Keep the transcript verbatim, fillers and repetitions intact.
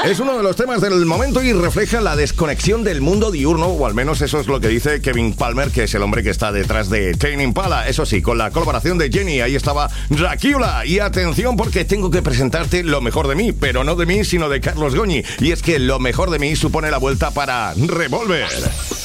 Es uno de los temas del momento y refleja la desconexión del mundo diurno, o al menos eso es lo que dice Kevin Palmer, que es el hombre que está detrás de Tame Impala. Eso sí, con la colaboración de Jenny, ahí estaba Dracula. Y atención, porque tengo que presentarte lo mejor de mí, pero no de mí, sino de Carlos Goñi. Y es que lo mejor de mí supone la vuelta para Revolver.